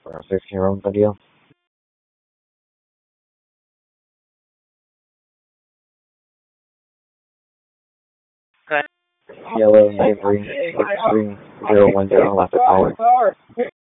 for a 15-year-old video. Okay. Yellow Avery 6310 left caller.